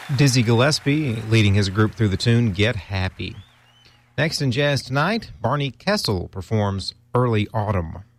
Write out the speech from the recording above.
Dizzy Gillespie leading his group through the tune Get Happy. Next in Jazz Tonight, Barney Kessel performs Early Autumn.